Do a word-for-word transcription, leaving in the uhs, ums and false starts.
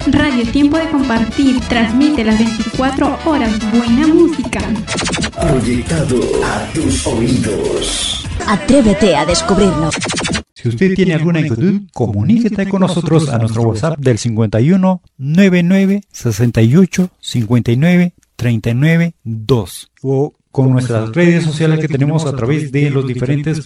Radio Tiempo de Compartir transmite las veinticuatro horas buena música. Proyectado a tus oídos. Atrévete a descubrirlo. Si usted tiene alguna inquietud, comuníquete con nosotros a nuestro WhatsApp del cincuenta y uno, noventa y nueve, sesenta y ocho, cincuenta y nueve, treinta y nueve, dos o con nuestras redes sociales que tenemos a través de los diferentes